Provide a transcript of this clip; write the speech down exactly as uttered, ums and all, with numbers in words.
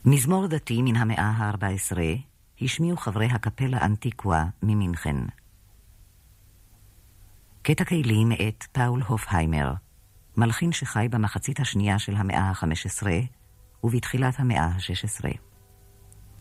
מזמור דתי מן המאה ה-ארבע עשרה השמיעו חברי הקפלה אנטיקווה ממינכן. קטע כלים מאת פאול הופהיימר, מלחין שחי במחצית השנייה של המאה ה-חמש עשרה ובתחילת המאה ה-שש עשרה.